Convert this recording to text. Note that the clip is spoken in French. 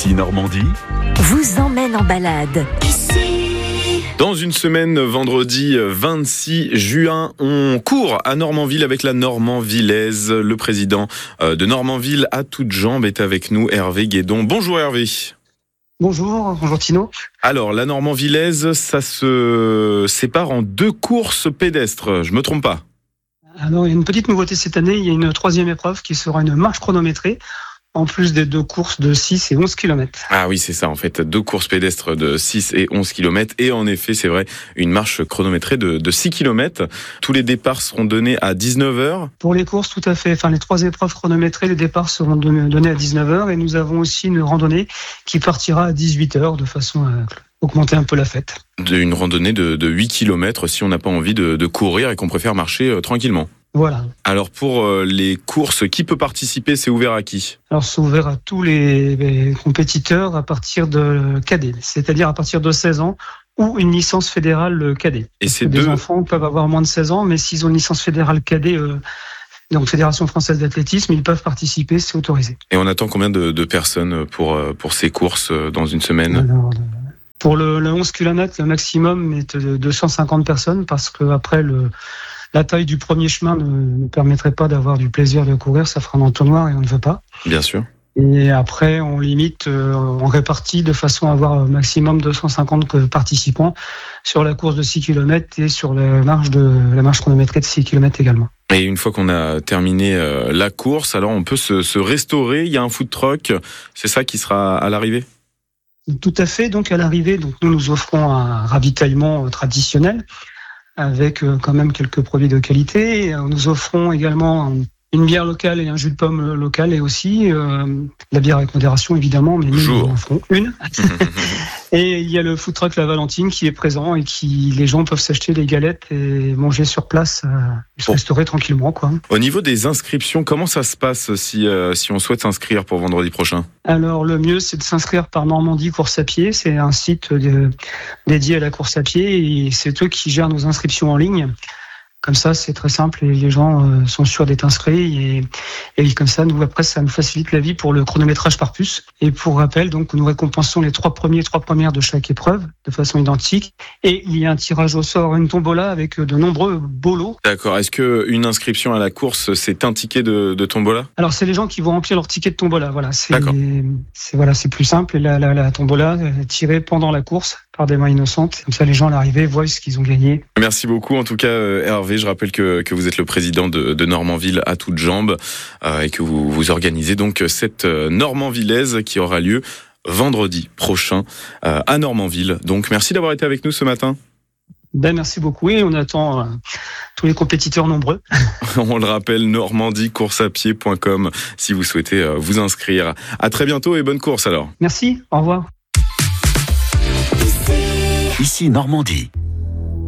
Ici Normandie vous emmène en balade. Dans une semaine, vendredi 26 juin, on court à Normanville avec la Normand-Villaise. Le président de Normanville à toutes jambes est avec nous, Hervé Guédon. Bonjour Hervé. Bonjour Tino. Alors, la Normand-Villaise, ça se sépare en 2 courses pédestres, je me trompe pas? Alors, il y a une petite nouveauté cette année, il y a une 3e épreuve qui sera une marche chronométrée, en plus des 2 courses de 6 et 11 km. Ah oui, c'est ça en fait, 2 courses pédestres de 6 et 11 km et en effet, c'est vrai, une marche chronométrée de 6 km. Tous les départs seront donnés à 19h. Pour les courses, tout à fait. Enfin, les 3 épreuves chronométrées, les départs seront donnés à 19h et nous avons aussi une randonnée qui partira à 18h de façon à augmenter un peu la fête. Une randonnée de 8 km si on n'a pas envie de courir et qu'on préfère marcher tranquillement. Voilà. Alors pour les courses, qui peut participer? C'est ouvert à qui? Alors c'est ouvert à tous les compétiteurs à partir de cadet, c'est-à-dire à partir de 16 ans ou une licence fédérale cadet. Et ces des enfants peuvent avoir moins de 16 ans, mais s'ils ont une licence fédérale cadet, donc Fédération Française d'Athlétisme, ils peuvent participer, c'est autorisé. Et on attend combien de personnes pour ces courses dans une semaine? Alors, pour le 11 km, le maximum est de 250 personnes parce que après la taille du premier chemin ne permettrait pas d'avoir du plaisir de courir, ça fera un entonnoir et on ne veut pas. Bien sûr. Et après, on limite, on répartit de façon à avoir un maximum 250 participants sur la course de 6 km et sur la marche chronométrée de 6 km également. Et une fois qu'on a terminé la course, alors on peut se restaurer, il y a un food truck, c'est ça qui sera à l'arrivée? Tout à fait, donc à l'arrivée, nous offrons un ravitaillement traditionnel, avec quand même quelques produits de qualité. Nous offrons également une bière locale et un jus de pomme local et aussi la bière avec modération évidemment, mais nous en offrons une. Et il y a le food truck La Valentine qui est présent et les gens peuvent s'acheter des galettes et manger sur place, se restaurer tranquillement, quoi. Au niveau des inscriptions, comment ça se passe si on souhaite s'inscrire pour vendredi prochain? Alors le mieux c'est de s'inscrire par Normandie Course à Pied, c'est un site dédié à la course à pied et c'est eux qui gèrent nos inscriptions en ligne. Comme ça, c'est très simple et les gens sont sûrs d'être inscrits et comme ça, après, ça nous facilite la vie pour le chronométrage par puce. Et pour rappel, donc, nous récompensons les 3 premières de chaque épreuve de façon identique et il y a un tirage au sort, une tombola avec de nombreux beaux lots. D'accord. Est-ce que une inscription à la course, c'est un ticket de tombola? Alors, c'est les gens qui vont remplir leur ticket de tombola. Voilà. D'accord. C'est plus simple. Et la tombola est tirée pendant la course par des mains innocentes. Comme ça, les gens à l'arrivée voient ce qu'ils ont gagné. Merci beaucoup. En tout cas, Hervé, je rappelle que vous êtes le président de Normanville à toutes jambes et que vous organisez donc cette Normand-Villaise qui aura lieu vendredi prochain à Normanville. Donc, merci d'avoir été avec nous ce matin. Merci beaucoup et on attend tous les compétiteurs nombreux. On le rappelle, normandiecourseapied.com si vous souhaitez vous inscrire. À très bientôt et bonne course alors. Merci, au revoir. Ici Normandie.